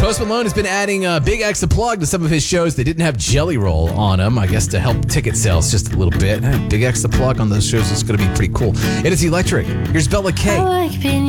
Post Malone has been adding Big X the Plug to some of his shows that didn't have Jelly Roll on them, I guess to help ticket sales just a little bit. Big X the Plug on those shows is going to be pretty cool. It is electric. Here's Bella K.